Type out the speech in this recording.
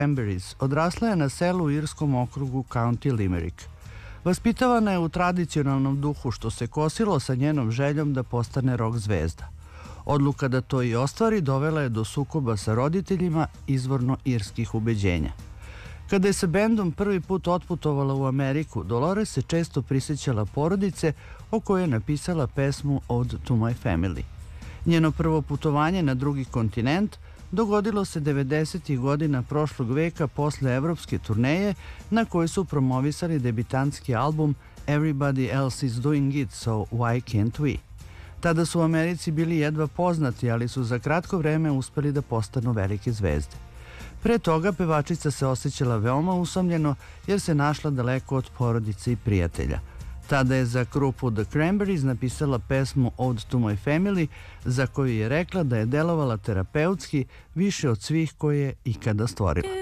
Cranberries odrasla je na selu u irskom okrugu County Limerick. Vaspitavana je u tradicionalnom duhu, što se kosilo sa njenom željom da postane rock zvezda. Odluka da to i ostvari dovela je do sukoba sa roditeljima izvorno irskih ubeđenja. Kada je sa bendom prvi put otputovala u Ameriku, Dolores se često prisjećala porodice o kojoj je napisala pesmu Ode to My Family. Njeno prvo putovanje na drugi kontinent dogodilo se 90. godina prošlog veka posle evropske turneje na kojoj su promovisali debitantski album Everybody Else is Doing It, so Why Can't We? Tada su u Americi bili jedva poznati, ali su za kratko vreme uspeli da postanu velike zvezde. Pre toga pevačica se osjećala veoma usamljeno jer se našla daleko od porodice i prijatelja. Tada je za grupu The Cranberries napisala pesmu Ode to My Family, za koju je rekla da je delovala terapeutski više od svih koje je ikada stvorila.